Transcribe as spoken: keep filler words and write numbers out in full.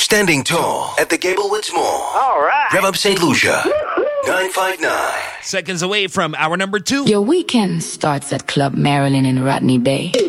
Standing tall at the Gablewoods Mall. All right. Rev up Saint Lucia. nine five nine. Seconds away from hour number two. Your weekend starts at Club Marilyn in Rodney Bay.